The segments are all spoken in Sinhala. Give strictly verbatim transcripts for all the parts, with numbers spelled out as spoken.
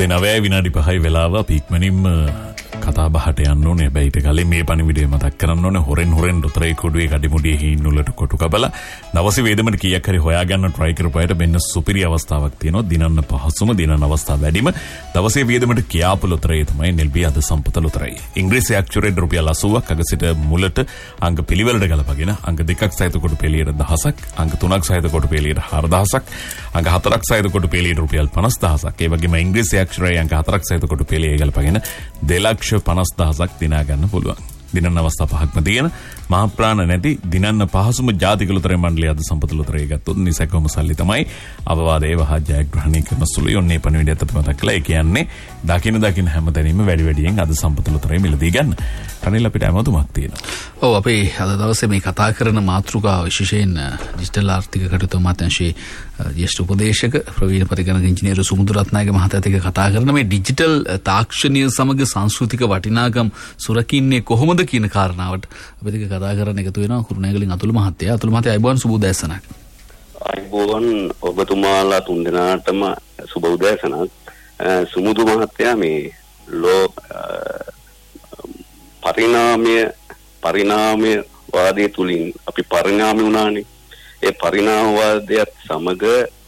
දවසේ නවයයි විනාඩි පහයි වෙලාව අපි ඉක්මනින්ම කතා බහට යන්න ඕනේ. හැබැයි ඊට කලින් මේ පණිවිඩය මතක් කරන්න ඕනේ. හොරෙන් හොරෙන් දොතරේ කොඩුවේ කඩිමුඩියේ හීන් උලට කොටු කබලා දවසේ වේදමට කීයක් හරි හොයාගන්න try කරපුවාට මෙන්න සුපිරි අවස්ථාවක් තියෙනවා. දිනන්න පහසුම දිනන අවස්ථා වැඩිම දවසේ වේදමට කියාපු ලොතරේ තමයි නෙල්බී අද සම්පත ලොතරයි. ඉංග්‍රීසි අක්ෂරයෙන් රුපියල් අසූවක් අග සිට මුලට අංක පිළිවෙලට ගලපගෙන අංක දෙකක් සහිත කොටු පෙළියට දහසක්, අංක තුනක් සහිත කොටු පෙළියට හාරදහසක්, අංක හතරක් සහිත කොටු පෙළියට රුපියල් පනස් දහසක්. ඒ වගේම ඉංග්‍රීසි අක්ෂරයෙන් අංක හතරක් සහිත කොටු පෙළිය ගලපගෙන දෙලක්ෂ පනස් දහසක් දිනා ගන්න පුළුවන්. දිනන්න අවස්ථා පහක්ම තියෙන මහා ප්‍රාණ නැති දිනන්න පහසුම ජාතික ලොතරැයි මණ්ඩලය අද සම්පත ලොතරැයි ගත්තොත් නිසැකවම සල්ලි තමයි අවවාදයේ වහ ජයග්‍රහණය කරන සුළු යොන්නේ පණිවිඩයත් අපි මතක් කළා. ඒ කියන්නේ දකින්න දකින්න හැමතැනම වැඩි වැඩියෙන් අද සම්පත ලොතරැයි මිලදී ගන්න. කනිල් අපිට අමතුමක් තියෙනවා. ඔව් අපි අද දවසේ මේ කතා කරන මාතෘකාව විශේෂයෙන් ඩිජිටල් ආර්ථික කටයුතු අමාත්‍යාංශයේ ජ්‍යෙෂ්ඨ උපදේශක ප්‍රවීණ පරිගණක ඉංජිනේරු සුමුදු රත්නායක මහතාත් එක්ක කතා කරන මේ ඩිජිටල් තාක්ෂණීය සමග සංස්කෘතික වටිනාකම් සුරකින්නේ කොහොමද කියන කාරණාවට අපි දෙක කතා කරන්න එකතු වෙනවා. කුරුණෑගලින් අතුල මහත්තයා. අතුල මහත්තයා අයබෝන් සුබ උදෑසනක්. අයබෝන් ඔබතුමාලා තුන්දෙනාටම සුබ උදෑසනක්. සුමුදු මහත්තයා මේ ලෝ පරිණාමය පරිණාමය වාදයේ තුලින් අපි පරිණාමය වුණානේ. ඒ පරිණාමවාදයත් සමග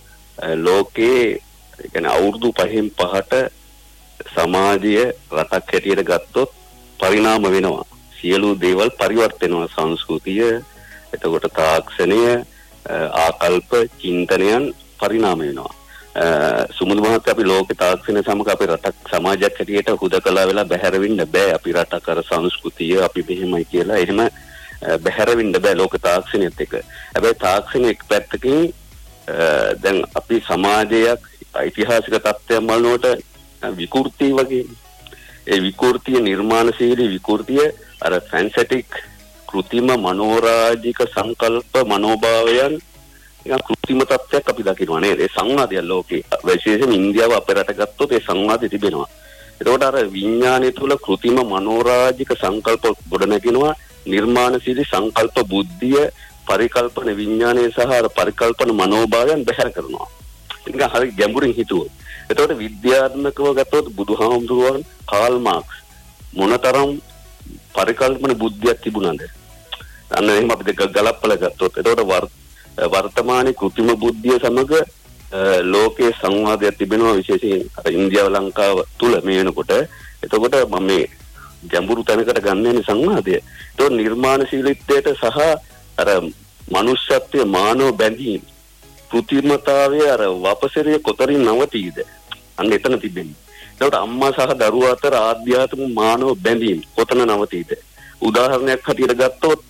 ලෝකේ කියන්නේ අවුරුදු පහෙන් පහට සමාජය රටක් හැටියට ගත්තොත් පරිණාම වෙනවා. සියලු දේවල් පරිවර්තන වෙනවා. සංස්කෘතිය, එතකොට තාක්ෂණය, ආකල්ප, චින්තනයන් පරිණාම වෙනවා. සුමුදු මහත්තයා අපි ලෝක තාක්ෂණය සමග අපේ රටක් සමාජයක් හැටියට හුදකලා වෙලා බැහැර වෙන්න බෑ. අපි රටක් අර සංස්කෘතිය අපි මෙහෙමයි කියලා එහෙම බැහැර වෙන්න බෑ ලෝක තාක්ෂණයත් එක්ක. හැබැයි තාක්ෂණය එක් පැත්තකින් දැන් අපි සමාජයක් ඓතිහාසික තත්ත්වයන් බලනකොට විකෘති වගේ ඒ විකෘතිය නිර්මාණශීලී විකෘතිය අර ෆැන්සටික් කෘතිම මනෝරාජික සංකල්ප මනෝභාවයන් නිකන් කෘතිම තත්ත්වයක් අපි දකිනවා නේද? ඒ සංවාදය ලෝකේ විශේෂයෙන් ඉන්දියාව අපේ රට ගත්තොත් ඒ සංවාදය තිබෙනවා. එතකොට අර විඥානය තුළ කෘතිම මනෝරාජික සංකල්ප ගොඩනගෙනවා. නිර්මාණශීලී සංකල්ප බුද්ධිය පරිකල්පන විඥානය සහ අර පරිකල්පන මනෝභාවයන් බැහැර කරනවා. ඒක හරි ගැඹුරින් හිතුවොත්. එතකොට විද්‍යාත්මකව ගත්තොත් බුදුහාමුදුරුවන් කාල් මාක්ස් මොනතරම් පරිකල්පන බුද්ධියක් තිබුණාද? අන්න එහෙම අපි දෙක ගලප්පලා ගත්තොත් එතකොට වර්තමානයේ කෘත්‍රිම බුද්ධිය සමග ලෝකයේ සංවාදයක් තිබෙනවා විශේෂයෙන් අර ඉන්දියාව ලංකාව තුල මේ වෙනකොට. එතකොට මම මේ ගැඹුරු තැනකට ගන්නනේ සංවාදය. ඒක නිර්මාණශීලීත්වයට සහ අර මනුෂ්‍යත්වයේ මානව බැඳීම් කෘත්‍රිමතාවයේ අර වපසරිය කොතරින් නවතීද? අන්න එතන තිබෙන්නේ. ඒකට අම්මා සහ දරුවා අතර ආධ්‍යාත්මික මානව බැඳීම් කොතන නවතීද? උදාහරණයක් හැටියට ගත්තොත්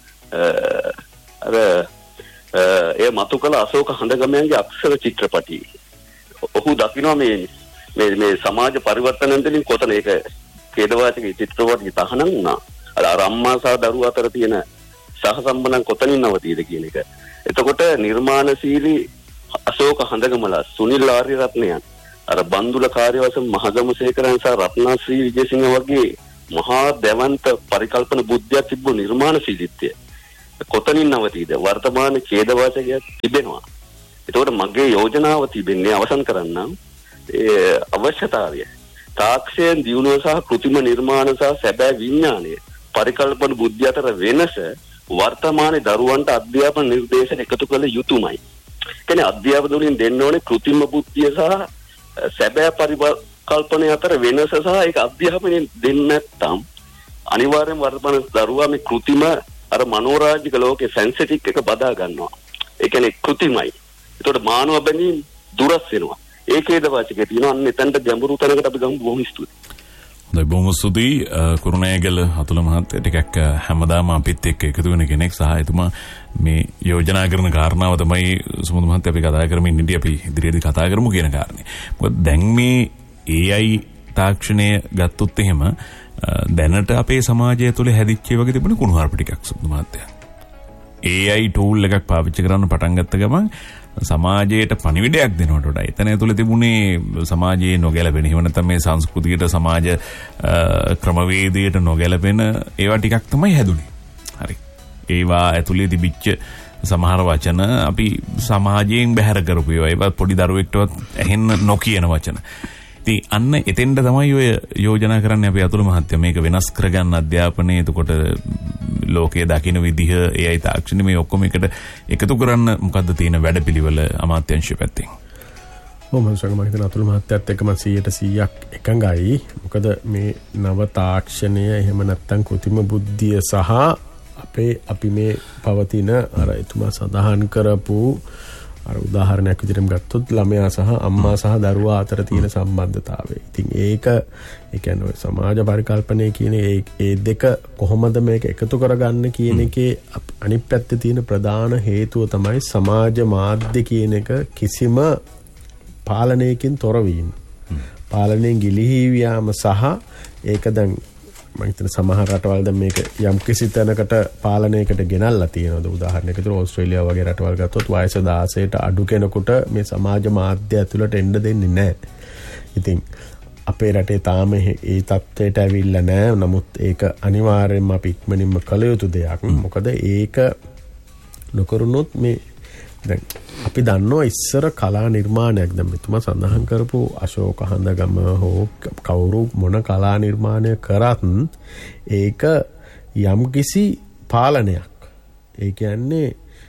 අර ඒ මතු කළ අශෝක හඳගමයන්ගේ අක්ෂර චිත්‍රපටි. ඔහු දකිනවා මේ මේ මේ සමාජ පරිවර්තනයෙන් තුළින් කොතන ඒක ඛේදවාචක චිත්‍රපටි තහනම් වුණා. අර අම්මා සහ දරුවා අතර තියෙන සහසම්බන්ධන් කොතනින් නවතීද කියන එක. එතකොට නිර්මාණශීලී අශෝක හඳගමලා සුනිල් ආරියරත්නයන් අර බන්දුල කාර්යවසම් මහගමසේකරන් සහ රත්නාශ්‍රී විජේසිංහ වගේ මහා දැවන්ත පරිකල්පන බුද්ධියක් තිබු නිර්මාණශීලීත්වය කොතනින් නවතීද? වර්තමාන ඡේදවාචකයක් තිබෙනවා. ඒතකොට මගේ යෝජනාව තිබෙන්නේ අවසන් කරන්නම් ඒ අවශ්‍යතාවය. තාක්ෂණ දියුණුව සහ කෘත්‍රිම නිර්මාණ සහ සැබෑ විඥානය පරිකල්පන බුද්ධිය අතර වෙනස වර්තමානයේ දරුවන්ට අධ්‍යාපන නිර්දේශන එකතු කළ යුතුමයි. කියන්නේ අධ්‍යාපන වලින් දෙන්න ඕනේ කෘත්‍රිම බුද්ධිය සහ සැබෑ පරිකල්පනය අතර වෙනස සහ ඒක අධ්‍යාපනයෙන් දෙන්න නැත්නම් අනිවාර්යෙන් වර්තමාන දරුවා මේ කෘත්‍රිම අර මනෝරාජික ලෝකේ සෙන්සිටික් එක බදා ගන්නවා. ඒ කියන්නේ කෘත්‍රිමයි. ඒතකොට මානව බැඳීම් දුරස් වෙනවා. ඒකේද වාචකේ තියෙනවා. අන්න එතනට ගැඹුරු තැනකට අපි ගමු. බොහොම ස්තුතියි. හොඳයි බොහොම ස්තුතියි කුරුණෑගල අතුල මහත්තයා ටිකක් හැමදාම අපිත් එක්ක එකතු වෙන කෙනෙක් සහ එතුමා මේ යෝජනා කරන කාරණාව තමයි සුමුදු මහත්තයා අපි කතා කරමින් ඉඳි අපි ඉදිරියේදී කතා කරමු කියන කාරණේ. මොකද දැන් මේ A I තාක්ෂණය ගත්තොත් එහෙම දැනට අපේ සමාජය තුළ හැදිච්ච වගේ තිබුණ කුණුහරුප ටිකක් සුමුදු මහත්තයා. A I tool එකක් පාවිච්චි කරන්න පටන් ගත්ත ගමන් සමාජයට පණිවිඩයක් දෙනවට වඩා එතන ඇතුළේ තිබුණේ සමාජයේ නොගැලපෙන එහෙම නැත්නම් මේ සංස්කෘතියට සමාජ ක්‍රමවේදයට නොගැලපෙන ඒවා ටිකක් තමයි හැදුනේ. හරි. ඒවා ඇතුළේ තිබිච්ච සමහර වචන අපි සමාජයෙන් බැහැර කරපු ඒවා. ඒවා පොඩි දරුවෙක්ටවත් ඇහෙන්න නොකියන වචන. ඉතින් අන්න එතෙන්ට තමයි ඔය යෝජනා කරන්නේ අපි අතුරු මහත්තයා මේක වෙනස් කරගන්න අධ්‍යාපනයේ එතකොට ලෝකයේ දකින්න විදිහ ඒ අයි තාක්ෂණ මේ ඔක්කොම එකට එකතු කරන්න මොකද්ද තියෙන වැඩපිළිවෙල අමාත්‍යාංශය පැත්තෙන්? ඔව් මම සංගම හිතන අතුරු මහත්තයාත් එක්ක මම සීයට සීයක් එකඟයි. මොකද මේ නව තාක්ෂණය එහෙම නැත්නම් කෘත්‍රිම බුද්ධිය සහ අපේ අපි මේ පවතින අර එතුමා සඳහන් කරපු අර උදාහරණයක් විදිහට ගත්තොත් ළමයා සහ අම්මා සහ දරුවා අතර තියෙන සම්බන්ධතාවය. ඉතින් ඒක ඒ කියන්නේ සමාජ පරිකල්පනයේ කියන ඒ දෙක කොහොමද මේක එකතු කරගන්න කියන එකේ අනිත් පැත්තේ තියෙන ප්‍රධාන හේතුව තමයි සමාජ මාධ්‍ය කියන එක කිසිම පාලනයකින් තොර වීම. පාලනයෙන් ගිලිහී යාම සහ ඒක දැන් මම හිතන සමහර රටවල් දැන් මේක යම් කිසි තැනකට පාලනයකට ගෙනල්ලා තියෙනවා. උදාහරණයකට ඕස්ට්‍රේලියාව වගේ රටවල් ගත්තොත් වයස දාසයට අඩු කෙනෙකුට මේ සමාජ මාධ්‍ය ඇතුළට එන්න දෙන්නේ නැහැ. ඉතින් අපේ රටේ තාම ඒ තත්ත්වයට ඇවිල්ලා නැහැ. නමුත් ඒක අනිවාර්යයෙන්ම අපි ඉක්මනින්ම කළ යුතු දෙයක්. මොකද ඒක නොකරුණොත් මේ දැන් අපි දන්නවා ඉස්සර කලා නිර්මාණයක් දැන් මෙතුමා සඳහන් කරපු අශෝක හඳගම හෝ කවුරු මොන කලා නිර්මාණය කරත් ඒක යම්කිසි පාලනයක්. ඒ කියන්නේ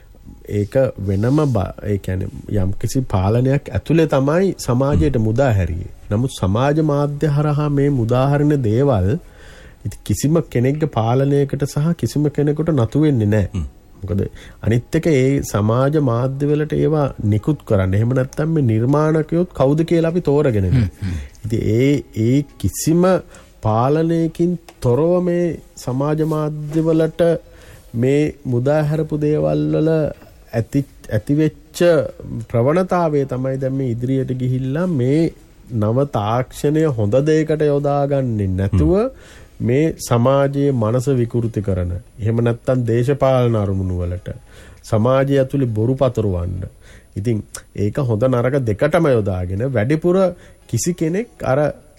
ඒක වෙනම ඒ කියන්නේ යම්කිසි පාලනයක් ඇතුලේ තමයි සමාජයට මුදා හැරියේ. නමුත් සමාජ මාධ්‍ය හරහා මේ මුදාහරින දේවල් කිසිම කෙනෙක්ගේ පාලනයකට සහ කිසිම කෙනෙකුට නතු වෙන්නේ නැහැ. මොකද අනිත් එක ඒ සමාජ මාධ්‍ය වලට ඒවා නිකුත් කරන්න. එහෙම නැත්නම් මේ නිර්මාණකයොත් කවුද කියලා අපි තෝරගෙන ඉන්නේ. ඉතින් ඒ ඒ කිසිම පාලනයකින් තොරව මේ සමාජ මාධ්‍ය වලට මේ මුදා හැරපු දේවල් වල ඇති ඇති වෙච්ච ප්‍රවණතාවය තමයි දැන් මේ ඉදිරියට ගිහිල්ලා මේ නව තාක්ෂණය හොඳ දෙයකට යොදාගන්නේ නැතුව මේ සමාජයේ මනස විකෘති කරන එහෙම නැත්නම් දේශපාලන අරමුණු වලට සමාජය ඇතුලේ බොරු පතරවන්න. ඉතින් ඒක හොඳ නරක දෙකටම යොදාගෙන වැඩිපුර කිසි කෙනෙක් අර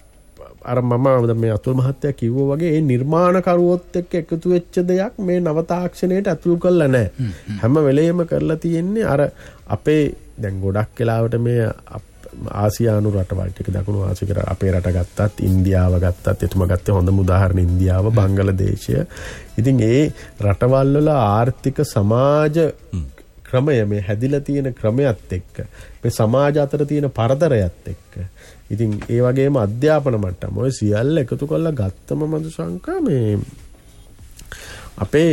අර මම මේ අතුල් මහත්තයා කිව්වා වගේ ඒ නිර්මාණකරුවොත් එක්ක එකතු වෙච්ච දෙයක් මේ නව තාක්ෂණයට ඇතුළු කරලා නැහැ. හැම වෙලෙම කරලා තියෙන්නේ අර අපේ දැන් ගොඩක් වෙලාවට මේ ආසියානු රටවල් ටික දකුණු ආසියාව අපේ රට ගත්තත් ඉන්දියාව ගත්තත් එතුමා ගත්තේ හොඳම උදාහරණ ඉන්දියාව බංගලාදේශය. ඉතින් ඒ රටවල් වල ආර්ථික සමාජ ක්‍රමය මේ හැදිලා තියෙන ක්‍රමයක් එක්ක මේ සමාජ අතර තියෙන පරතරයත් එක්ක ඉතින් ඒ වගේම අධ්‍යාපන මට්ටම ඔය සියල්ල එකතු කරලා ගත්තම මధుශංකා මේ අපේ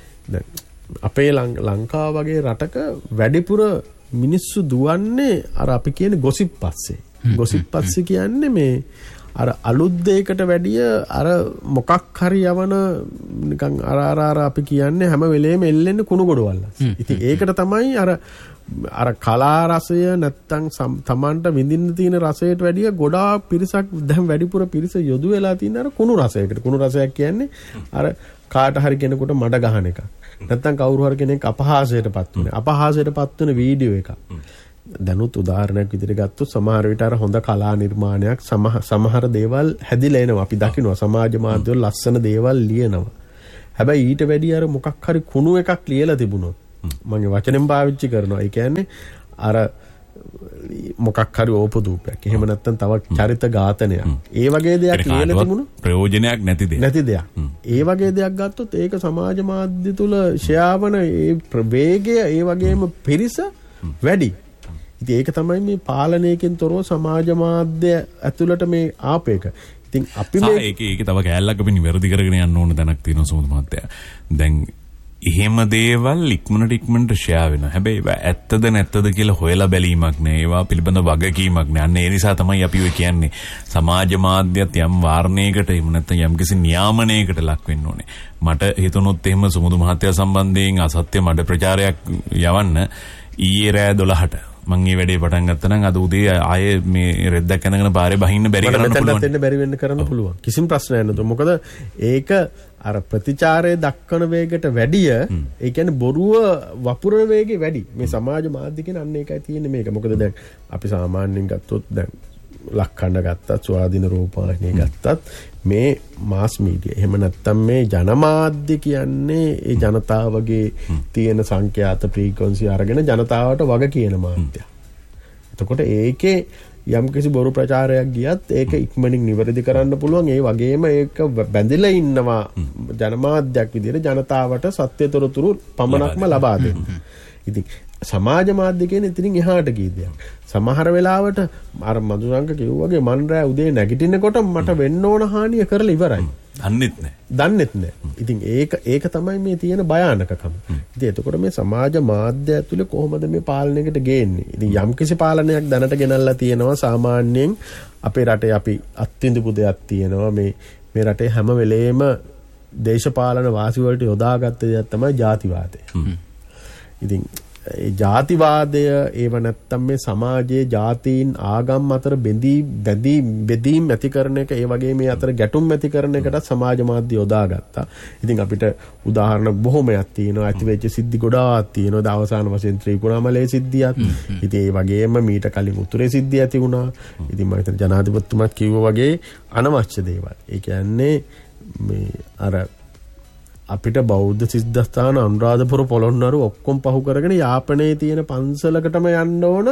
අපේ ලංකාව වගේ රටක වැඩිපුර මිනිස්සු දුවන්නේ අර අපි කියන්නේ ගොසිප් පස්සේ. ගොසිප් පස්සේ කියන්නේ මේ අර අලුත් දෙයකට වැඩිය අර මොකක් හරි යවන නිකන් අර අර අර අපි කියන්නේ හැම වෙලේම එල්ලෙන්නේ කුණු ගොඩවල්. ඉතින් ඒකට තමයි අර අර කලා රසය නැත්තම් තමන්ට විඳින්න තියෙන රසයට වැඩිය ගොඩාක් පිරිසක් දැන් වැඩිපුර පිරිස යොදු වෙලා තියෙන අර කුණු රසයකට. කුණු රසයක් කියන්නේ අර කාට හරි කෙනෙකුට මඩ ගහන එක. නැත්තම් කවුරු හරි කෙනෙක් අපහාසයටපත් වෙන. අපහාසයටපත් වෙන වීඩියෝ එක. දැනුත් උදාහරණයක් විදිහට ගත්තොත් සමහර විට අර හොඳ කලා නිර්මාණයක් සමහර දේවල් හැදිලා එනවා. අපි දකිනවා සමාජ මාධ්‍යවල ලස්සන දේවල් ලියනවා. හැබැයි ඊට වැඩිය අර මොකක් හරි කුණු එකක් ලියලා තිබුණොත් මම වචනෙන් පාවිච්චි කරනවා. ඒ කියන්නේ අර මොකක් හරි ඕපදූපයක්. එහෙම නැත්නම් තව චරිත ඝාතනයක්. ඒ වගේ දෙයක් ලියලා තිබුණොත් ප්‍රයෝජනයක් නැති දෙයක්. නැති දෙයක්. ඒ වගේ දෙයක් ගත්තොත් ඒක සමාජ මාධ්‍ය තුල ෂෙයාවන ඒ ප්‍රවේගය ඒ වගේම පිරිස වැඩි. ඉතින් ඒක තමයි මේ පාලනයකින් තොරව සමාජ මාධ්‍ය ඇතුළට මේ ආපේක. ඉතින් අපි මේ ඒක ඒක තව කැලලක් අපි නිවැරදි කරගෙන යන්න ඕන දැනක් තියෙනවා සෝමද මහත්තයා. දැන් එහෙම දේවල් ඉක්මනට ඉක්මනට ෂෙයා වෙනවා. හැබැයි ඒවා ඇත්තද නැත්තද කියලා හොයලා බැලීමක් නෑ. ඒවා පිළිබඳ වගකීමක් නෑ. අන්න ඒ නිසා තමයි අපි ඔය කියන්නේ සමාජ මාධ්‍යත් යම් වාරණයකට එහෙම නැත්නම් යම්කිසි නියාමනයකට ලක් වෙන්න ඕනේ. මට හිතුනොත් එහෙම සුමුදු මහත්තයා සම්බන්ධයෙන් අසත්‍ය මඩ ප්‍රචාරයක් යවන්න ඊයේ රෑ දොළහට මම මේ වැඩේ පටන් ගත්තා නම් අද උදේ ආයේ මේ රෙද්දක් කනගෙන පාරේ බහින්න බැරි කරන්න පුළුවන්. මෙතනට බැරි වෙන්න කරන්න පුළුවන්. කිසිම ප්‍රශ්නයක් නෑ. මොකද ඒක අර ප්‍රතිචාරය දක්වන වේගයට වැඩිය ඒ කියන්නේ බොරුව වපුරන වේගය වැඩි. මේ සමාජ මාධ්‍ය කියන අන්න ඒකයි තියෙන්නේ මේක. මොකද දැන් අපි සාමාන්‍යයෙන් ගත්තොත් දැන් ලක්කන්න ගත්තත් ස්වාධීන රූපවාහිනිය ගත්තත් මේ මාස් මීඩියා එහෙම නැත්නම් මේ ජනමාධ්‍ය කියන්නේ ඒ ජනතාවගේ තියෙන සංඛ්‍යාත ෆ්‍රීකවන්සි අරගෙන ජනතාවට වග කියන මාධ්‍යයක්. එතකොට ඒකේ යම් කිසි බොරු ප්‍රචාරයක් ගියත් ඒක ඉක්මනින් නිවැරදි කරන්න පුළුවන්. ඒ වගේම ඒක බැඳිලා ඉන්නවා ජනමාධ්‍යයක් විදිහට ජනතාවට සත්‍ය තොරතුරු පමණක්ම ලබා දෙන්න. ඉතින් සමාජ මාධ්‍ය කියන්නේ ඉතින් එහාට ගිය දෙයක්. සමහර වෙලාවට අර මధుරංග කිව්වාගේ මන් රෑ උදේ නැගිටිනකොට මට වෙන්න ඕන හානිය කරලා ඉවරයි. දන්නෙත් නැහැ. දන්නෙත් නැහැ. ඉතින් ඒක ඒක තමයි මේ තියෙන භයානකකම. ඉතින් එතකොට මේ සමාජ මාධ්‍ය ඇතුලේ කොහොමද මේ පාලනයකට ගේන්නේ? ඉතින් යම්කිසි පාලනයක් දැනට ගෙනල්ලා තියෙනවා සාමාන්‍යයෙන් අපේ රටේ අපි අත්විඳපු දෙයක් තියෙනවා මේ මේ රටේ හැම වෙලේම දේශපාලන වාසි වලට යොදාගත්ත දෙයක් තමයි ජාතිවාදය. ඉතින් ඒ ජාතිවාදය ඒව නැත්තම් මේ සමාජයේ ජාතීන් ආගම් අතර බෙදී බෙදී බෙදීම් ඇති කරන එක ඒ වගේ මේ අතර ගැටුම් ඇති කරන එකට සමාජ මාධ්‍ය යොදාගත්තා. ඉතින් අපිට උදාහරණ බොහොමයක් තියෙනවා. ඇති වෙච්ච සිද්ධි ගොඩාක් තියෙනවා. ද අවසාන වශයෙන් ත්‍රිකුණාමලයේ සිද්ධියක්. ඉතින් ඒ වගේම මීට කලින් උතුරේ සිද්ධිය ඇති වුණා. ඉතින් මම හිතන ජනාධිපතිතුමාත් කිව්වා වගේ අනවශ්‍ය දේවල්. ඒ කියන්නේ මේ අර අපිට බෞද්ධ සිද්ධාස්ථාන අනුරාධපුර පොළොන්නරු ඔක්කොම පහු කරගෙන යාපනයේ තියෙන පන්සලකටම යන්න ඕන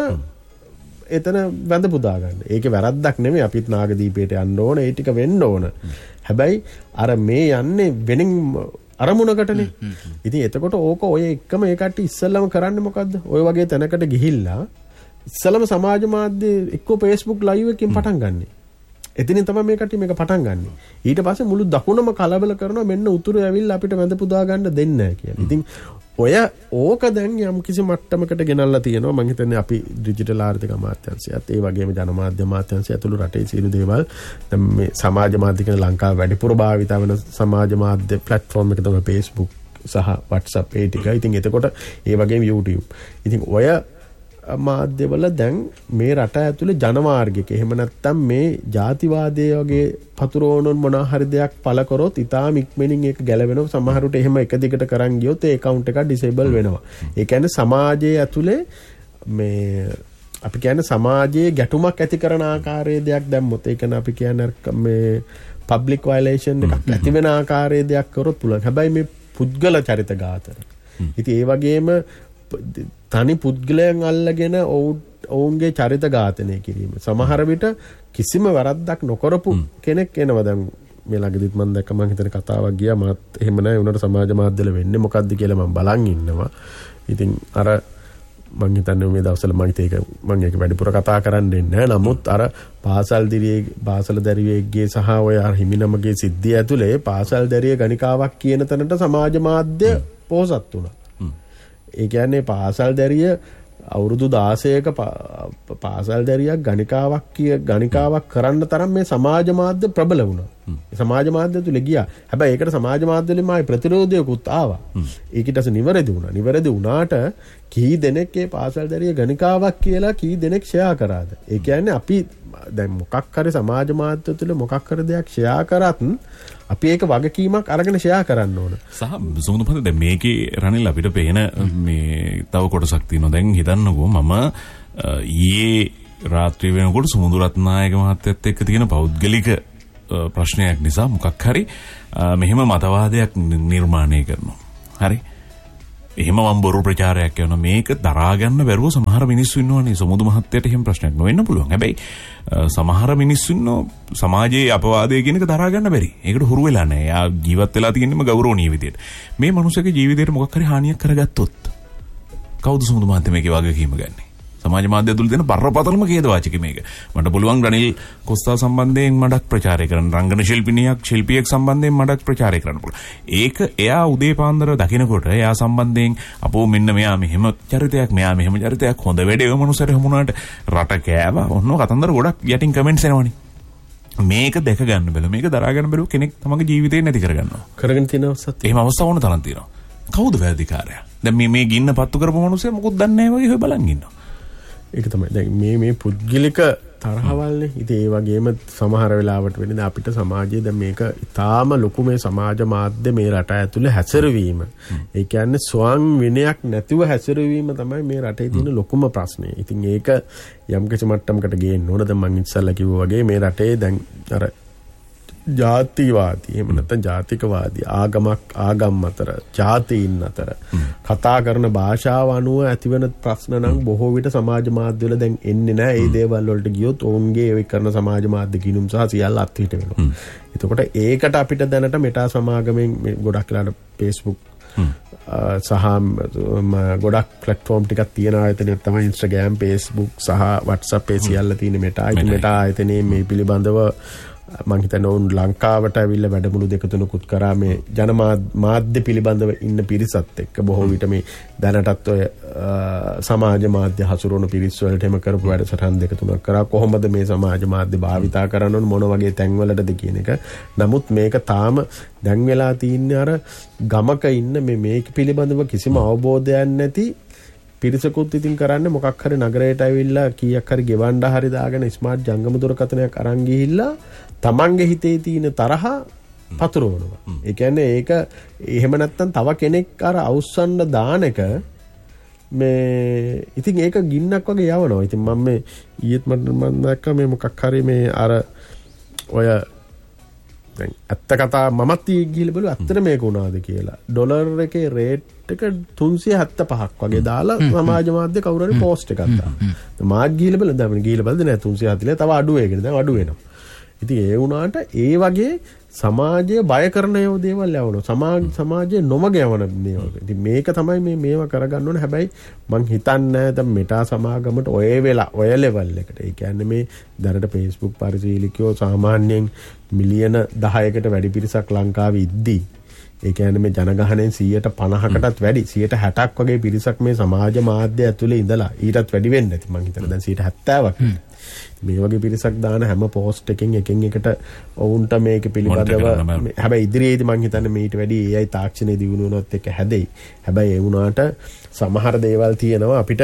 එතන වැඳ පුදා ගන්න. ඒකේ වැරද්දක් නෙමෙයි. අපිත් නාගදීපයට යන්න ඕන. ඒ ටික වෙන්න ඕන. හැබැයි අර මේ යන්නේ වෙනින් අරමුණකටනේ. ඉතින් එතකොට ඕක ඔය එක්කම ඒ කට්ටිය ඉස්සෙල්ලම කරන්නේ මොකද්ද? ඔය වගේ තැනකට ගිහිල්ලා ඉස්සෙල්ලම සමාජ මාධ්‍ය එක්ක Facebook live එකකින් පටන් ගන්නනේ. එතනින් තමයි මේ කට්ටිය මේක පටන් ගන්නෙ. ඊට පස්සේ මුළු දකුණම කලබල කරනවා මෙන්න උතුරු ඇවිල්ලා අපිට වැඳ පුදා ගන්න දෙන්නේ නැහැ කියලා. ඉතින් ඔය ඕක දැන් යම් කිසි මට්ටමකට ගෙනල්ලා තියෙනවා. මම හිතන්නේ අපි ඩිජිටල් ආර්ථික අමාත්‍යාංශයත් ඒ වගේම ජනමාධ්‍ය අමාත්‍යාංශය ඇතුළු රටේ සියලු දේවල් දැන් මේ සමාජ මාධ්‍ය කියන ලංකාවේ වැඩිපුර භාවිත වෙන සමාජ මාධ්‍ය ප්ලැට්ෆෝම් එක තමයි Facebook සහ WhatsApp ඒ ටික. ඉතින් එතකොට ඒ වගේම YouTube. ඉතින් ඔය මාධ්‍යවල දැන් මේ රට ඇතුලේ ජනමාර්ගික එහෙම නැත්නම් මේ ජාතිවාදයේ වගේ පතුරවන මොනවා හරි දෙයක් පළ කරොත් ඉතාම ඉක්මනින් ඒක ගැලවෙනවා. සමහරුට එහෙම එක දිගට කරන් ගියොත් ඒ account එක disable වෙනවා. ඒ කියන්නේ සමාජයේ ඇතුලේ මේ අපි කියන්නේ සමාජයේ ගැටුමක් ඇති කරන ආකාරයේ දෙයක් දැම්මොත් ඒ කියන්නේ අපි කියන්නේ මේ public violation එකක් ඇති වෙන ආකාරයේ දෙයක් කරොත් පුළුවන්. හැබැයි මේ පුද්ගල චරිත ඝාතන. ඉතින් ඒ වගේම තනි පුද්ගලයන් අල්ලගෙන ඔවුන්ගේ චරිත ඝාතනය කිරීම. සමහර විට කිසිම වැරද්දක් නොකරපු කෙනෙක් එනවා. දැන් මේ ළඟදිත් මම දැක්ක මම හිතන කතාවක් ගියා මාත් එහෙම නැහැ උනට සමාජ මාධ්‍යවල වෙන්නේ මොකද්ද කියලා මම බලන් ඉන්නවා. ඉතින් අර මම හිතන්නේ මේ දවස්වල මම ඒක මම ඒක වැඩිපුර කතා කරන්නේ නැහැ. නමුත් අර පාසල් දිරියේ පාසල දරුවෙක්ගේ සහ ඔය හිමිනමගේ සිද්ධිය ඇතුලේ පාසල් දරිය ගණිකාවක් කියන තැනට සමාජ මාධ්‍ය පොහොසත් වුණා. ඒ කියන්නේ පාසල් දැරිය අවුරුදු දාසයක පාසල් දැරියක් ගණිකාවක් කිය ගණිකාවක් කරන්න තරම් මේ සමාජ මාධ්‍ය ප්‍රබල වුණා. සමාජ මාධ්‍ය තුල ගියා. හැබැයි ඒකට සමාජ මාධ්‍ය වලින් මායි ප්‍රතිරෝධයකුත් ආවා. ඒකිට අස නිවැරදි වුණා. නිවැරදි වුණාට කී දෙනෙක් ඒ පාසල් දැරිය ගණිකාවක් කියලා කී දෙනෙක් ෂෙයා කරාද? ඒ කියන්නේ අපි දැන් මොකක් හරි සමාජ මාධ්‍ය තුල මොකක් හරි දෙයක් ෂෙයා කරත් අපි ඒක වගකීමක් අරගෙන ෂෙයා කරන්න ඕන. සහ සුමුදුපත දැන් මේකේ රනිල් අපිට පේන මේ තව කොටසක් තියෙනවා. දැන් හිතන්නකෝ මම ඊයේ රාත්‍රිය වෙනකොට සුමුදු රත්නායක මහත්තයත් එක්ක තියෙන පෞද්ගලික ප්‍රශ්නයක් නිසා මොකක් හරි මෙහෙම මතවාදයක් නිර්මාණය කරනවා. හරි. එහෙම මම බොරු ප්‍රචාරයක් කරනවා. මේක දරා ගන්න බැරුව සමහර මිනිස්සු ඉන්නවනේ. සමුදු මහත්තයට එහෙම ප්‍රශ්නයක් නොවෙන්න පුළුවන්. හැබැයි සමහර මිනිස්සු ඉන්නෝ සමාජයේ අපවාදය කියන එක දරා ගන්න බැරි. ඒකට හුරු වෙලා නැහැ. යා ජීවත් වෙලා තියෙන්නම ගෞරවණීය විදියට. මේ මනුස්සයාගේ ජීවිතේට මොකක් හරි හානියක් කරගත්තොත් කවුද සමුදු මහත්තයා මේකේ වගකීම ගන්නේ? සමාජ මාධ්‍ය තුල දෙන බරපතලම ඛේදවාචක මේක. මට පුළුවන් රනිල් කොස්තා සම්බන්ධයෙන් මඩක් ප්‍රචාරය කරන්න. රංගන ශිල්පිනියක් ශිල්පියෙක් සම්බන්ධයෙන් මඩක් ප්‍රචාරය කරන්න පුළුවන්. ඒක එයා උදේ පාන්දර දකිනකොට එයා සම්බන්ධයෙන් අපෝ මෙන්න මෙයා මෙහෙම චරිතයක් මෙයා මෙහෙම චරිතයක් හොඳ වැඩේ මනුස්සයට හමුණාට රට කෑවා. ඔන්න කතන්දර ගොඩක් යටින් කමෙන්ට්ස් එනවනේ. මේක දැක ගන්න බැලුව මේක දරා ගන්න බැලුව කෙනෙක් තමගේ ජීවිතේ නැති කරගන්නවා. කරගෙන තියෙන අවස්ථාවක්. එහෙම අවස්ථා ඕන තරම් තියෙනවා. කවුද වැරදිකාරයා? දැන් මේ මේ ගින්න පත්තු කරපු මනුස්සයා මොකුත් දන්නේ නැහැ වගේ ඔය බලන් ඉන්නවා. ඒක තමයි දැන් මේ මේ පුද්ගලික තරහවල්නේ. ඉතින් ඒ වගේම සමහර වෙලාවට වෙන්නේ අපිට සමාජයේ දැන් මේක ඊටාම ලොකු මේ සමාජ මාධ්‍ය මේ රට ඇතුලේ හැසිරවීම. ඒ කියන්නේ ස්වයං විනයක් නැතිව හැසිරවීම තමයි මේ රටේ තියෙන ලොකුම ප්‍රශ්නේ. ඉතින් ඒක යම් කිසි මට්ටමකට ගේන්න ඕන. දැන් මම ඉස්සල්ලා කිව්වා වගේ මේ රටේ දැන් අර ජාතිවාදී එහෙම නැත්නම් ජාතිකවාදී ආගමක් ආගම් අතර ජාතීන් අතර කතා කරන භාෂාව අනුව ඇතිවන ප්‍රශ්න නම් බොහෝ විට සමාජ මාධ්‍ය වල දැන් එන්නේ නැහැ. ඒ දේවල් වලට ගියොත් ඔවුන්ගේ ඒ කරන සමාජ මාධ්‍ය කිනුම් සහ සියල්ල අත්හිට වෙනවා. එතකොට ඒකට අපිට දැනට මෙටා සමාගමෙන් ගොඩක් වෙලාට Facebook සහ ගොඩක් ප්ලැට්ෆෝම් ටිකක් තියෙන ආයතනයක් තමයි Instagram, Facebook සහ WhatsApp ඒ සියල්ල තියෙන මෙටා. ඉතින් මෙටා ආයතනයේ මේ පිළිබඳව මං හිතන්නේ උන් ලංකාවට ඇවිල්ලා වැඩමුළු දෙක තුනකුත් කරා මේ ජන මාධ්‍ය පිළිබඳව ඉන්න පිරිසත් එක්ක බොහෝ විට මේ දැනටත් ඔය සමාජ මාධ්‍ය හසුරුවන පිරිස් වලට එම කරපු වැඩසටහන් දෙක තුනක් කරා. කොහොමද මේ සමාජ මාධ්‍ය භාවිතා කරන්න ඕන, මොන වගේ තැන්වලටද කියන එක. නමුත් මේක තාම දැන් වෙලා තින්නේ අර ගමක ඉන්න මේ මේක පිළිබඳව කිසිම අවබෝධයක් නැති පිරිසකුත් ඉතින් කරන්නේ මොකක් හරි නගරයට ඇවිල්ලා කීයක් හරි ගෙවන්න හරි දාගෙන ස්මාර්ට් ජංගම දුරකථනයක් අරන් ගිහිල්ලා තමන්ගේ හිතේ තියෙන තරහ පතුරවනවා. ඒ කියන්නේ ඒක එහෙම නැත්තම් තව කෙනෙක් අර අවුස්සන්න දාන එක මේ ඉතින් ඒක ගින්නක් වගේ යවනවා. ඉතින් මම මේ ඊයේත් මම දැක්කා මේ මොකක් හරි මේ අර ඔය දැන් ඇත්ත කතා මමත් ගිහිල්ලා බලුවා ඇත්තට මේක උනාද කියලා. ඩොලර් එකේ රේට් එක තුන්සිය හතළිස් පහක් වගේ දාලා සමාජ මාධ්‍ය කවුරු හරි පෝස්ට් එකක් දානවා. මාත් ගිහිල්ලා බලලා දැන් ගිහිල්ලා බලද්දී නෑ තුන්සිය හතළිස් තව අඩු වෙගෙන දැන් අඩු වෙනවා. ඉතින් ඒ වුණාට ඒ වගේ සමාජය බය කරන ඒවා දේවල් යවනවා. සමාජ සමාජයේ නොමග යවන මේවා. ඉතින් මේක තමයි මේ මේවා කරගන්න ඕනේ. හැබැයි මං හිතන්නේ දැන් මෙටා සමාගමට ඔය වෙලා ඔය ලෙවල් එකට. ඒ කියන්නේ මේ දැනට Facebook පරිශීලකයෝ සාමාන්‍යයෙන් මිලියන දහයකට වැඩි පිරිසක් ලංකාවේ ඉද්දී ඒ කියන්නේ මේ ජනගහනයෙන් සියයට පනහකටත් වැඩි සියයට හැටක් වගේ පිරිසක් මේ සමාජ මාධ්‍ය ඇතුලේ ඉඳලා ඊටත් වැඩි වෙන්න ඇති. මං හිතන්නේ දැන් සියයට හැත්තෑවක් මේ වගේ පිරිසක් දාන හැම පෝස්ට් එකකින් එකින් එකට ඔවුන්ට මේක පිළිබඳව හැබැයි ඉදිරියේදී මං හිතන්නේ මීට වැඩි ඒ අය තාක්ෂණයේ දියුණු වුණොත් එක හැදෙයි. හැබැයි ඒ වුණාට සමහර දේවල් තියෙනවා අපිට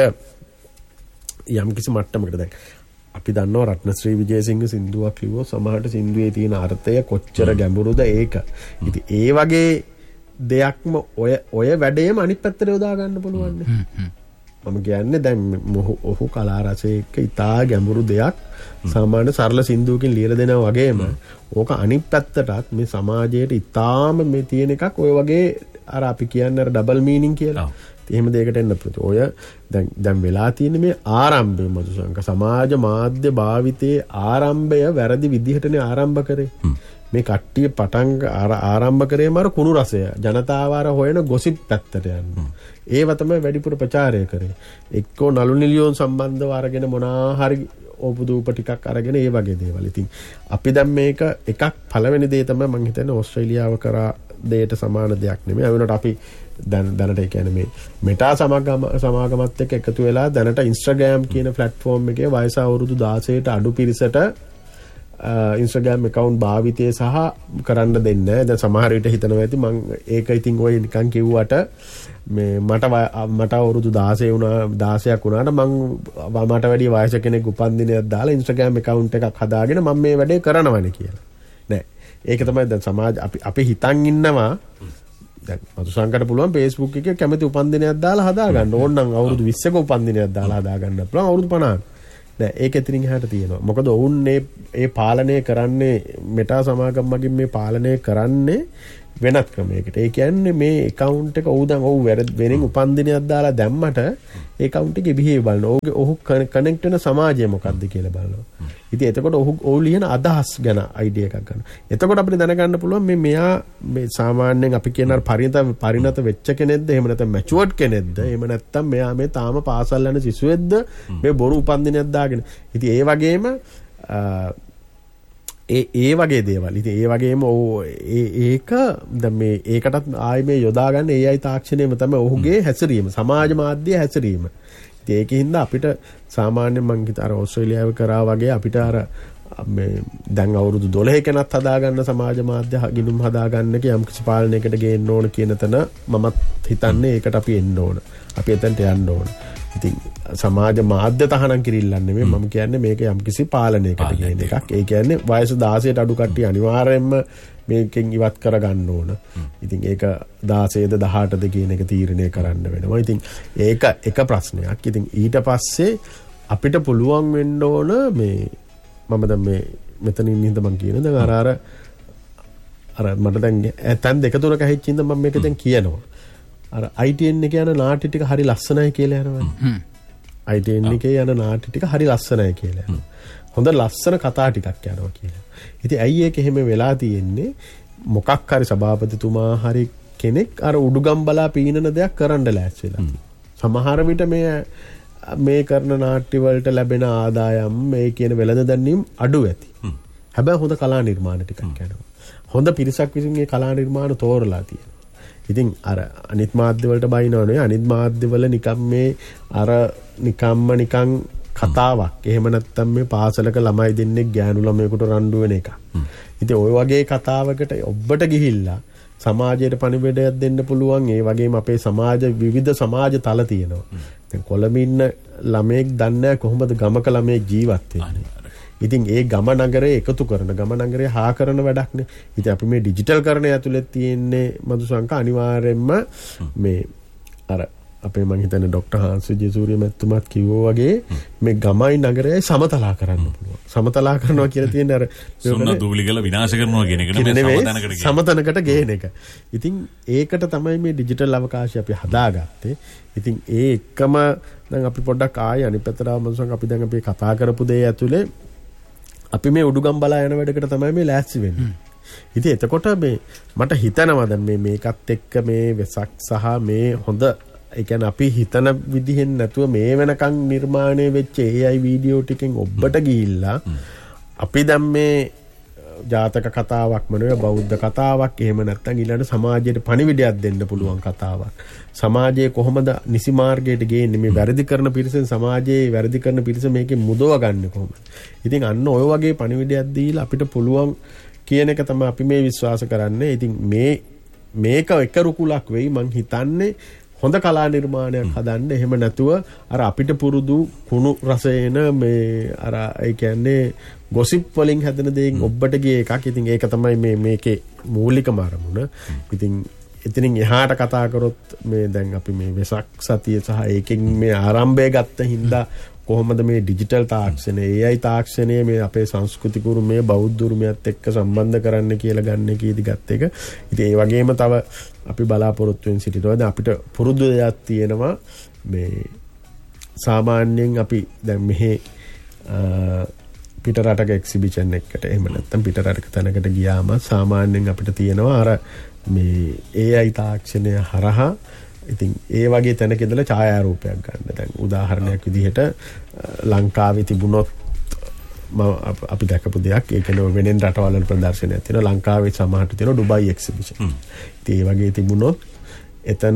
යම් කිසි මට්ටමකට දැන් අපි දන්නවා රත්නශ්‍රී විජේසිංහ සින්දුවක් කිව්වොත් සමහරට සින්දුවේ තියෙන අර්ථය කොච්චර ගැඹුරුද ඒක. ඉතින් ඒ වගේ දෙයක්ම ඔය ඔය වැඩේම අනිත් පැත්තට යොදා ගන්න පුළුවන් නේ. මම කියන්නේ දැන් ඔහු කලා රසයක ඉතා ගැඹුරු දෙයක් සාමාන්‍ය සරල සින්දුවකින් ලියලා දෙනවා වගේම ඕක අනිත් පැත්තටත් මේ සමාජයට ඉතාම මේ තියෙන එකක් ඔය වගේ අර අපි කියන්නේ අර ඩබල් මීනින් කියලා. එහෙම දෙයකට එන්න පුළුවන්. ඔය දැන් දැන් වෙලා තියෙන මේ ආරම්භය මధుසංක සමාජ මාධ්‍ය භාවිතයේ ආරම්භය වැරදි විදිහටනේ ආරම්භ කරේ. මේ කට්ටිය පටන් ආරම්භ කරේම අර කුණු රසය ජනතාව අර හොයන ගොසිප් පැත්තට යනවා. ඒව තමයි වැඩිපුර ප්‍රචාරය කරේ. එක්කෝ නළු නිලියෝන් සම්බන්ධව අරගෙන මොනා හරි ඕපදූප ටිකක් අරගෙන ඒ වගේ දේවල්. ඉතින් අපි දැන් මේක එකක් පළවෙනි දේ තමයි මම හිතන්නේ ඕස්ට්‍රේලියාව කරා දෙයට සමාන දෙයක් නෙමෙයි. ඒ වුණාට අපි දැන් දැනට ඒ කියන්නේ මේ මෙටා සමාගම සමාගමත් එක්ක එකතු වෙලා දැනට Instagram කියන platform එකේ වයස අවුරුදු දාසයට අඩු පිරිසට Instagram account භාවිතය සහ කරන්න දෙන්නේ නැහැ. දැන් සමහර විට හිතනවා ඇති මම ඒක ඉතින් ඔය නිකන් කිව්වට මේ මට මට අවුරුදු දාසය වුණා දාසයක් වුණාට මම මට වැඩි වයස කෙනෙක් උපන්දිනයක් දාලා Instagram account එකක් හදාගෙන මම මේ වැඩේ කරනවනේ කියලා. නෑ. ඒක තමයි දැන් සමාජ අපි අපි හිතන් ඉන්නවා දැන් මధుසංකට පුළුවන් Facebook එකේ කැමති උපන්දිනයක් දාලා හදාගන්න. ඕනනම් අවුරුදු විස්සක උපන්දිනයක් දාලා හදාගන්න පුළුවන් අවුරුදු පනහක. නෑ ඒක එතනින් එහාට තියෙනවා. මොකද ඔවුන් මේ ඒ පාලනය කරන්නේ මෙටා සමාගම් මගින් මේ පාලනය කරන්නේ වෙනත් ක්‍රමයකට. ඒ කියන්නේ මේ account එක ඔව් දැන් ඔව් වෙනින් උපන්දිනයක් දාලා දැම්මට ඒ account එකේ behave බලනවා. ඔහුගේ ඔහු connect වෙන සමාජය මොකක්ද කියලා බලනවා. ඉතින් එතකොට ඔහු ඔහු ලියන අදහස් ගැන idea එකක් ගන්නවා. එතකොට අපිට දැනගන්න පුළුවන් මේ මෙයා මේ සාමාන්‍යයෙන් අපි කියන පරිණත පරිණත වෙච්ච කෙනෙක්ද එහෙම නැත්නම් matured කෙනෙක්ද එහෙම නැත්නම් මෙයා මේ තාම පාසල් යන සිසුවෙක්ද මේ බොරු උපන්දිනයක් දාගෙන. ඉතින් ඒ වගේම ඒ ඒ වගේ දේවල්. ඉතින් ඒ වගේම ඒ ඒක දැන් මේ ඒකටත් ආයේ මේ යොදා ගන්න ඒ අය තාක්ෂණයම තමයි ඔහුගේ හැසිරීම සමාජ මාධ්‍ය හැසිරීම. ඉතින් ඒකින්ද අපිට සාමාන්‍යයෙන් මං හිත අර ඕස්ට්‍රේලියාව කරා වගේ අපිට අර මේ දැන් අවුරුදු දොළහකනත් හදාගන්න සමාජ මාධ්‍ය ගිණුම් හදාගන්න එක යම් කිසි පාලනයකට ගේන්න ඕන කියන තැන මමත් හිතන්නේ ඒකට අපි එන්න ඕන. අපි එතනට යන්න ඕන. ඉතින් සමාජ මාධ්‍ය තහනම් කිරිල්ලන්නේ නෙමෙයි මම කියන්නේ මේක යම්කිසි පාලනයකට කියන එකක්. ඒ කියන්නේ වයස දාසයට අඩු කට්ටිය අනිවාර්යයෙන්ම මේකෙන් ඉවත් කරගන්න ඕන. ඉතින් ඒක දාසයද දහඅටද කියන එක තීරණය කරන්න වෙනවා. ඉතින් ඒක එක ප්‍රශ්නයක්. ඉතින් ඊට පස්සේ අපිට පුළුවන් වෙන්න ඕන මේ මම දැන් මේ මෙතනින් ඉඳන් මම කියන දැන් අර අර අර මට දැන් තැන් දෙක තුනක හැච්චින්ද මම මේක දැන් කියනවා. අර I T N එකේ යන නාට්‍ය ටික හරි ලස්සනයි කියලා යනවා. I T N එකේ යන නාට්‍ය ටික හරි ලස්සනයි කියලා යනවා. හොඳ ලස්සන කතා ටිකක් යනවා කියලා. ඉතින් ඇයි ඒක එහෙම වෙලා තියෙන්නේ? මොකක් හරි සභාපතිතුමා හරි කෙනෙක් අර උඩුගම් බලා පීනන දෙයක් කරන්න ලෑස්ති වෙලා. සමහර විට මේ මේ කරන නාට්‍ය වලට ලැබෙන ආදායම් මේ කියන වෙළඳ දැන්වීම අඩු ඇති. හැබැයි හොඳ කලා නිර්මාණ ටිකක් යනවා. හොඳ පිරිසක් විසින් මේ කලා නිර්මාණ තෝරලා තියෙනවා. ඉතින් අර අනිත් මාධ්‍ය වලට බයිනවා නේ අනිත් මාධ්‍ය වල නිකම් මේ අර නිකම්ම නිකන් කතාවක්. එහෙම නැත්නම් මේ පාසලක ළමයි දෙන්නෙක් ගෑනු ළමයෙකුට රණ්ඩු වෙන එක. ඉතින් ওই වගේ කතාවකට ඔබට ගිහිල්ලා සමාජයට පණිවිඩයක් දෙන්න පුළුවන්. ඒ වගේම අපේ සමාජ විවිධ සමාජ තල තියෙනවා. දැන් කොළඹ ඉන්න ළමයෙක් දන්නේ කොහොමද ගමක ළමයෙක් ජීවත් වෙන්නේ. ඉතින් ඒ ගම නගරේ එකතු කරන ගම නගරේ හා කරන වැඩක්නේ. ඉතින් අපි මේ ඩිජිටල් කරන ඇතුළේ තියෙන්නේ මදුසංක අනිවාර්යෙන්ම මේ අර අපේ මං හිතන්නේ ડોક્ટર හාන්ස් විජේසූරිය මැතිතුමාත් කිව්වා වගේ මේ ගමයි නගරයයි සමතලා කරන්න පුළුවන්. සමතලා කරනවා කියලා තියෙන්නේ අර සුන්න දූලි ගල විනාශ කරනවා කියන එක නෙමෙයි සමතනකට සමතනකට ගේන එක. ඉතින් ඒකට තමයි මේ ඩිජිටල් අවකාශය අපි හදාගත්තේ. ඉතින් ඒ එකම දැන් අපි පොඩ්ඩක් ආයෙ අනිත් පැත්තට මදුසංක අපි දැන් අපි කතා කරපු දේ ඇතුලේ අපි මේ උඩුගම් බලා යන වැඩකට තමයි මේ ලෑස්ති වෙන්නේ. ඉතින් එතකොට මේ මට හිතනවා දැන් මේ මේකත් එක්ක මේ වෙසක් සහ මේ හොඳ ඒ කියන්නේ අපි හිතන විදිහෙන් නැතුව මේ වෙනකන් නිර්මාණය වෙච්ච A I වීඩියෝ ටිකෙන් ඔබට ගිහිල්ලා අපි දැන් මේ ජාතක කතාවක් මොනවා බෞද්ධ කතාවක් එහෙම නැත්නම් ඊළඟ සමාජයට පණිවිඩයක් දෙන්න පුළුවන් කතාවක්. සමාජයේ කොහොමද නිසි මාර්ගයට ගේන්නේ මේ වැරදි කරන පිරිසෙන් සමාජයේ වැරදි කරන පිරිස මේකේ මුදව ගන්න කොහොමද? ඉතින් අන්න ඔය වගේ පණිවිඩයක් දීලා අපිට පුළුවන් කියන එක තමයි අපි මේ විශ්වාස කරන්නේ. ඉතින් මේ මේක එක රුකුලක් වෙයි මං හිතන්නේ හොඳ කලා නිර්මාණයක් හදන්න. එහෙම නැතුව අර අපිට පුරුදු කුණු රසයන මේ අර ඒ කියන්නේ ගොසිප් වලින් හැදෙන දේකින් ඔබට ගිය එකක්. ඉතින් ඒක තමයි මේ මේකේ මූලිකම අරමුණ. ඉතින් එතනින් එහාට කතා කරොත් මේ දැන් අපි මේ වෙසක් සතිය සහ ඒකෙන් මේ ආරම්භය ගත්ත හින්දා කොහොමද මේ ඩිජිටල් තාක්ෂණය A I තාක්ෂණය මේ අපේ සංස්කෘතික උරුමය බෞද්ධ උරුමයත් එක්ක සම්බන්ධ කරන්න කියලා ගන්න කීදි ගත්ත එක. ඉතින් ඒ වගේම තව අපි බලාපොරොත්තු වෙන සිටිනවා. දැන් අපිට පුරුදු දෙයක් තියෙනවා මේ සාමාන්‍යයෙන් අපි දැන් මෙහි පිට රටක එක්සිබිෂන් එකකට එහෙම නැත්නම් පිට රටක තැනකට ගියාම සාමාන්‍යයෙන් අපිට තියෙනවා අර මේ A I තාක්ෂණය හරහා ඉතින් ඒ වගේ තැනක ඉඳලා ඡායාරූපයක් ගන්න. දැන් උදාහරණයක් විදිහට ලංකාවේ තිබුණොත් අපි දැකපු දෙයක් ඒ කියන්නේ වෙනෙන් රටවල් වල ප්‍රදර්ශනයක් තියෙනවා. ලංකාවේ සමහරට තියෙනවා ඩුබයි එක්සිබිෂන්. ඉතින් ඒ වගේ තිබුණොත් එතන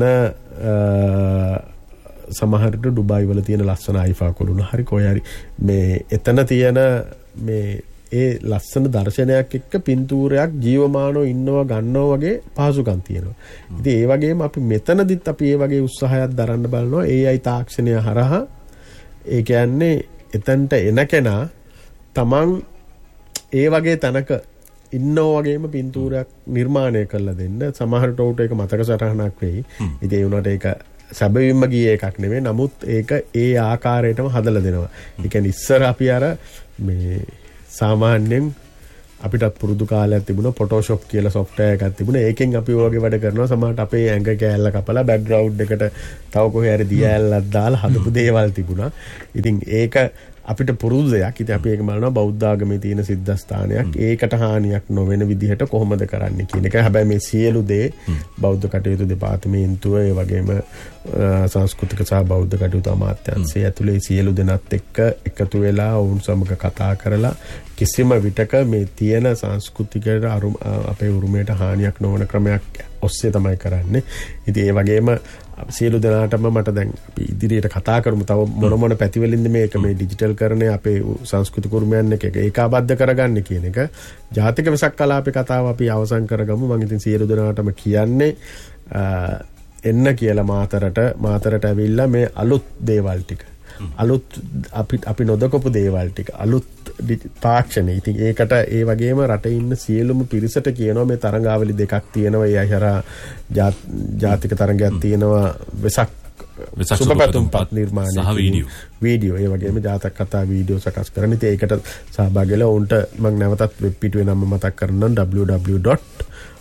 සමහරට ඩුබයි වල තියෙන ලස්සන අයිෆා කොළුණ හරි කොහේ හරි මේ එතන තියෙන මේ ඒ ලස්සන දර්ශනයක් එක්ක පින්තූරයක් ජීවමානව ඉන්නවා ගන්නවා වගේ පහසුකම් තියෙනවා. ඉතින් ඒ වගේම අපි මෙතනදිත් අපි ඒ වගේ උත්සාහයක් දරන්න බලනවා A I තාක්ෂණය හරහා. ඒ කියන්නේ එතනට එන කෙනා තමන් ඒ වගේ තැනක ඉන්නෝ වගේම පින්තූරයක් නිර්මාණය කරලා දෙන්න. සමහරට උට ඒක මතක සටහනක් වෙයි. ඉතින් ඒ උනට ඒක සැබවින්ම ගියේ එකක් නෙමෙයි. නමුත් ඒක ඒ ආකාරයටම හදලා දෙනවා. ඒ කියන්නේ ඉස්සර අපි අර මේ සාමාන්‍යයෙන් අපිටත් පුරුදු කාලයක් තිබුණා ෆොටෝෂොප් කියලා software එකක් තිබුණා. ඒකෙන් අපි ඔයගේ වැඩ කරනවා. සමහරට අපේ ඇඟ කෑල්ල කපලා බෑග්ග්‍රවුන්ඩ් එකට තව කොහේ හරි දිය ඇල්ලක් දාලා හදපු දේවල් තිබුණා. ඉතින් ඒක අපිට පුරුදු දෙයක්. ඉතින් අපි ඒක බලනවා බෞද්ධ ආගමේ තියෙන සිද්ධාස්ථානයක්. ඒකට හානියක් නොවන විදිහට කොහොමද කරන්නේ කියන එක. හැබැයි මේ සියලු දේ බෞද්ධ කටයුතු දෙපාර්තමේන්තුව ඒ වගේම සංස්කෘතික සහ බෞද්ධ කටයුතු අමාත්‍යාංශය ඇතුලේ සියලු දෙනාත් එක්ක එකතු වෙලා වුන් සමග කතා කරලා කිසිම විටක මේ තියෙන සංස්කෘතිකයට අපේ උරුමයට හානියක් නොවන ක්‍රමයක් ඔස්සේ තමයි කරන්නේ. ඉතින් ඒ වගේම සියලු දෙනාටම මට දැන් අපි ඉදිරියට කතා කරමු තව මොන මොන පැතිවලින්ද මේක මේ ඩිජිටල් කරන්නේ අපේ සංස්කෘතික උරුමයන් එක ඒකාබද්ධ කරගන්න කියන එක. ජාතික වෙසක් කලාපේ කතාව අපි අවසන් කරගමු. මම ඉතින් සියලු දෙනාටම කියන්නේ එන්න කියලා මාතරට මාතරට ඇවිල්ලා මේ අලුත් දේවල් ටික අලුත් අපි අපි නොදකපු දේවල් ටික අලුත් තාක්ෂණය. ඉතින් ඒකට ඒ වගේම රටේ ඉන්න සියලුම පිරිසට කියනවා මේ තරංගාවලි දෙකක් තියෙනවා. ඒ අයහරා ජාතික තරංගයක් තියෙනවා වෙසක් සුබපැතුම්පත් නිර්මාණය සහ වීඩියෝ වීඩියෝ ඒ වගේම ජාතක කතා වීඩියෝ සකස් කරන. ඉතින් ඒකට සහභාගී වෙලා උන්ට මම නැවතත් වෙබ් පිටුවේ නම මතක් කරන්නම් w w w dot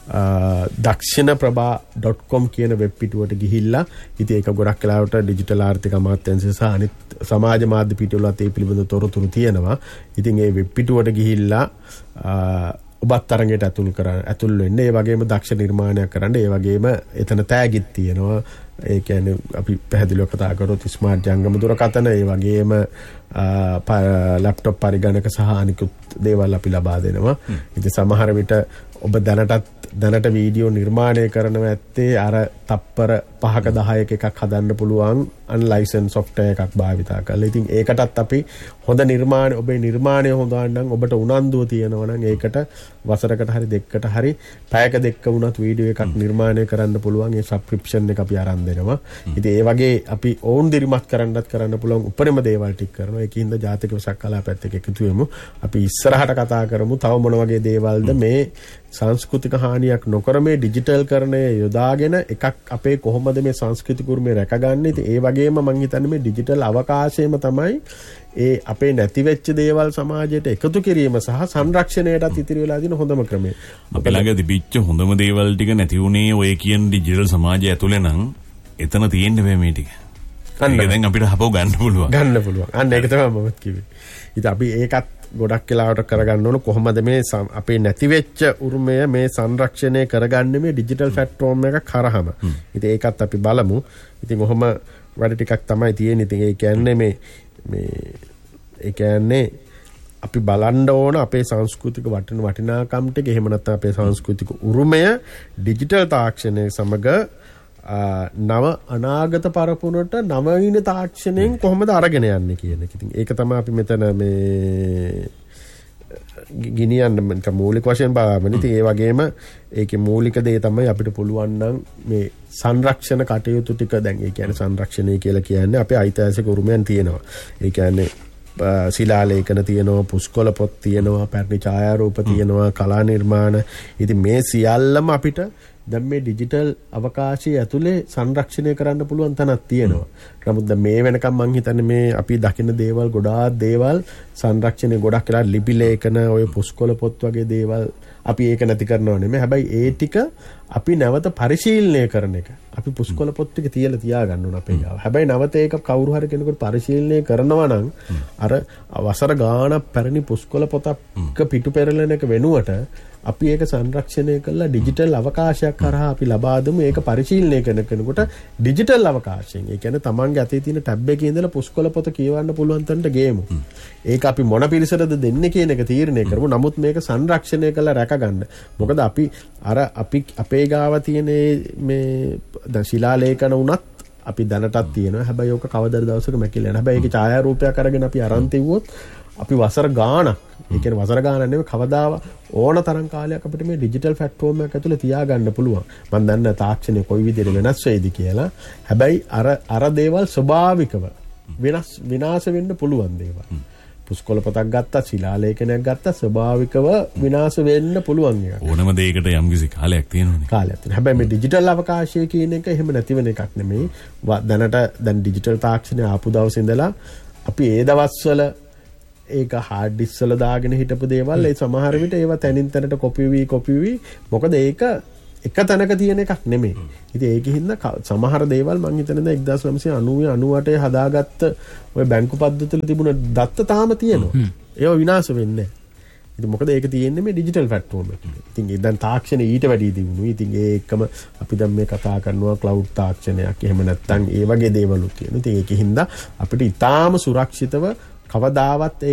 දක්ෂිණ ප්‍රභා ඩොට් කොම් කියන වෙබ් පිටුවට ගිහිල්ලා ඉතින් ඒක ගොඩක් වෙලාවට ඩිජිටල් ආර්ථික අමාත්‍යාංශය සහ අනිත් සමාජ මාධ්‍ය පිටුවලත් ඒ පිළිබඳ තොරතුරු තියෙනවා. ඉතින් ඒ වෙබ් පිටුවට ගිහිල්ලා ඔබත් තරඟයට ඇතුල් කරන්න ඇතුල් වෙන්න, ඒ වගේම දක්ෂ නිර්මාණයක් කරන්න, ඒ වගේම එතන තෑගිත් තියෙනවා. ඒ කියන්නේ අපි පැහැදිලිව කතා කරොත් ස්මාර්ට් ජංගම දුරකථන, ඒ වගේම ලැප්ටොප් පරිගණක සහ අනිකුත් දේවල් අපි ලබා දෙනවා. ඉතින් සමහර විට ඔබ දැනටත් දැනට වීඩියෝ නිර්මාණය කරනවා ඇත්තේ අර තප්පර පහක දහයක එකක් හදන්න පුළුවන් අන්ලයිසන් සොෆ්ට්වෙයාර් එකක් භාවිතා කරලා. ඉතින් ඒකටත් අපි හොඳ නිර්මාණ ඔබේ නිර්මාණය හොඳ නම් ඔබට උනන්දුව තියෙනවා නම් ඒකට වසරකට හරි දෙකකට හරි පැයක දෙකක වුණත් වීඩියෝ එකක් නිර්මාණය කරන්න පුළුවන්. ඒ සබ්ස්ක්‍රිප්ෂන් එක අපි අරන් දෙනවා. ඉතින් ඒ වගේ අපි ඕන් දිරිමත් කරන්නත් කරන්න පුළුවන් උපරිම දේවල් ටික කරනවා. ඒකින්ද ජාතික විසක් කලාපයත් එක්ක එකතු වෙමු. අපි ඉස්සරහට කතා කරමු තව මොන වගේ දේවල්ද මේ සංස්කෘතික හානියක් නොකර මේ ඩිජිටල් කරණය යොදාගෙන එකක් අපේ කොහොමද මේ සංස්කෘතික උරුමය රැකගන්නේ. ඉතින් ඒ වගේම මම හිතන්නේ මේ ඩිජිටල් අවකාශයේම තමයි ඒ අපේ නැති වෙච්ච දේවල් සමාජයට එකතු කිරීම සහ සංරක්ෂණයටත් ඉතිරි වෙලා තියෙන හොඳම ක්‍රමය. අපි ළඟ තිබිච්ච හොඳම දේවල් ටික නැති වුණේ ඔය කියන ඩිජිටල් සමාජය ඇතුලේ නම් එතන තියෙන්න බෑ මේ ටික. ඒක දැන් අපිට හපව ගන්න පුළුවන්. ගන්න පුළුවන්. අන්න ඒක තමයි මම කිව්වේ. ඉතින් අපි ඒකත් ගොඩක් වෙලාවට කරගන්න ඕන කොහොමද මේ අපේ නැති වෙච්ච උරුමය මේ සංරක්ෂණය කරගන්නේ මේ ඩිජිටල් ප්ලැට්ෆෝම් එකක් කරාම. ඉතින් ඒකත් අපි බලමු. ඉතින් ඔහොම වැඩ ටිකක් තමයි තියෙන්නේ. ඉතින් ඒ කියන්නේ මේ මේ ඒ කියන්නේ අපි බලන්න ඕන අපේ සංස්කෘතික වටින වටිනාකම් ටික, එහෙම නැත්නම් අපේ සංස්කෘතික උරුමය ඩිජිටල් තාක්ෂණය සමග නව අනාගත පරපුරට නවීන තාක්ෂණයෙන් කොහොමද අරගෙන යන්නේ කියන එක. ඉතින් ඒක තමයි අපි මෙතන මේ ගිනියන්න මූලික වශයෙන් බලන්නේ. ඉතින් ඒ වගේම ඒකේ මූලික දේ තමයි අපිට පුළුවන් නම් මේ සංරක්ෂණ කටයුතු ටික, දැන් ඒ කියන්නේ සංරක්ෂණය කියලා කියන්නේ අපේ ඓතිහාසික උරුමයන් තියෙනවා. ඒ කියන්නේ ශිලාලේඛන තියෙනවා, පුස්කොළ පොත් තියෙනවා, පැරණි ඡායාරූප තියෙනවා, කලා නිර්මාණ. ඉතින් මේ සියල්ලම අපිට දැන් මේ ඩිජිටල් අවකාශයේ ඇතුලේ සංරක්ෂණය කරන්න පුළුවන් තැනක් තියෙනවා. නමුත් දැන් මේ වෙනකම් මම හිතන්නේ මේ අපි දකින දේවල් ගොඩාක් දේවල් සංරක්ෂණය ගොඩක් වෙලා ලිපි ලේඛන, ඔය පුස්කොළ පොත් වගේ දේවල් අපි ඒක නැති කරනව නෙමෙයි. හැබැයි ඒ ටික අපි නැවත පරිශීලනය කරන එක. අපි පුස්කොළ පොත් ටික තියලා තියාගන්න ඕන අපේ ගාව. හැබැයි නැවත ඒක කවුරු හරි කෙනෙකුට පරිශීලනය කරනවා නම් අර වසර ගාණක් පැරණි පුස්කොළ පොතක් පිටු පෙරලන එක වෙනුවට අපි ඒක සංරක්ෂණය කරලා ඩිජිටල් අවකාශයක් කරා අපි ලබා දෙමු. ඒක පරිශීලනය කරන කෙනෙකුට ඩිජිටල් අවකාශයෙන්, ඒ කියන්නේ තමන්ගේ අතේ තියෙන ටැබ් එකේ ඉඳලා පුස්කොළ පොත කියවන්න පුළුවන් තැනට ගේමු. ඒක අපි මොන පිරිසටද දෙන්නේ කියන එක තීරණය කරමු. නමුත් මේක සංරක්ෂණය කරලා රැකගන්න. මොකද අපි අර අපි අපේ ගාව තියෙන මේ දැන් ශිලාලේඛන උනත් අපි දැනටත් තියෙනවා. හැබැයි ඕක කවදාද දවසක මැකිලා යනවා. හැබැයි ඒකේ ඡායාරූපයක් අරගෙන අපි අරන් තියුවොත් අපි වසර ගාණක්, ඒ කියන්නේ වසර ගාණක් නෙවෙයි කවදාව ඕන තරම් කාලයක් අපිට මේ ඩිජිටල් ප්ලැට්ෆෝම් එකක් ඇතුලේ තියාගන්න පුළුවන්. මම දන්නේ තාක්ෂණය කොයි විදිහට වෙනස් වෙයිද කියලා. හැබැයි අර අර දේවල් ස්වභාවිකව වෙනස් විනාශ වෙන්න පුළුවන් දේවල්. පුස්කොළ පොතක් ගත්තා, ශිලාලේඛනයක් ගත්තා, ස්වභාවිකව විනාශ වෙන්න පුළුවන් එක. ඕනම දෙයකට යම්කිසි කාලයක් තියෙනවනේ. කාලයක් තියෙනවා. හැබැයි මේ ඩිජිටල් අවකාශය කියන එක එහෙම නැති වෙන එකක් නෙමෙයි. දැනට දැන් ඩිජිටල් තාක්ෂණය ආපු දවසේ ඉඳලා අපි ඒ දවස්වල ඒක හાર્ඩ් ඩිස්ක් වල දාගෙන හිටපු දේවල් ඒ සමහර විට ඒවා තනින් තනට කොපි වී කොපි වී මොකද ඒක එක තැනක තියෙන එකක් නෙමෙයි. ඉතින් ඒකෙහිඳ සමහර දේවල් මම හිතන්නේ එක්දාස් නවසිය අනූ අනූඅට හදාගත්ත ඔය බැංකු පද්ධතිවල තිබුණ දත්ත තාම තියෙනවා. ඒවා විනාශ වෙන්නේ නැහැ. ඉතින් මොකද ඒක තියෙන්නේ මේ ඩිජිටල් ප්ලැට්ෆෝම් එකේ. ඉතින් ඒ දැන් තාක්ෂණය ඊට වැඩි දියුණුයි. ඉතින් ඒ එක්කම අපි දැන් මේ කතා කරනවා ක්ලවුඩ් තාක්ෂණයක්. එහෙම නැත්නම් ඒ වගේ දේවලුත් තියෙනවා. ඉතින් ඒකෙහිඳ අපිට ඊටාම සුරක්ෂිතව කවදාවත්